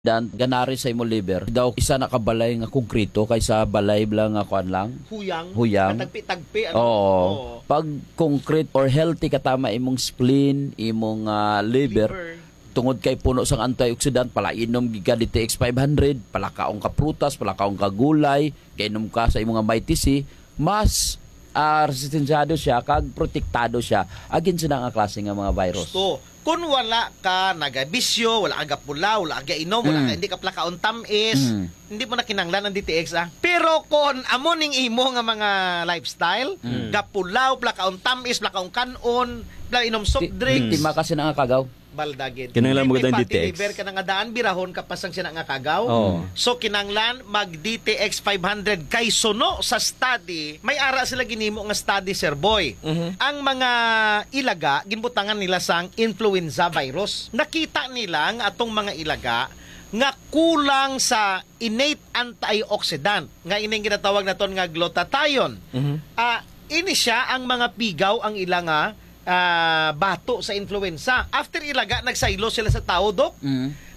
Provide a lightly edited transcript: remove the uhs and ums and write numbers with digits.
Dan ganari sa imo liver daw isa na kabalay nga konkreto kaysa balay lang nga kuan lang huyang Katagpi-tagpi. oo pag concrete or healthy katama imong spleen imong liver tungod kay puno sang antioxidant pala inom giga DTX 500 pala kaong ka prutas pala kaong ka gulay kay inom ka sa imong vitamin C mas resistensyado siya kag protektado siya against sa nga klase nga mga virus. Kung wala ka nagabisyo, wala ka pula, wala ka inom, wala ka, hindi ka plakaon tamis, hindi mo na kinanglan ang DTX Pero kung amo ning imo nga mga lifestyle, gapulaw, plakaon tamis, plakaon kanon, inom soft drinks, Biktima kasi na nga kagaw. baldagid. Kinanglan mo May ganda ang fatty DTX. liver ka na nga daan, birahon ka pasang siya nga kagaw. Oo. So kinanglan mag DTX 500 kay suno sa study. May ara sila ginimo nga study, Sir Boy. Ang mga ilaga ginbutangan nila sang influenza virus. Nakita nila nga atong mga ilaga nga kulang sa innate antioxidant nga ining ginatawag naton nga glutathione. Ini siya ang mga pigaw ang ilang bato sa influenza. After ilaga, nagsaylo sila sa tao, Dok.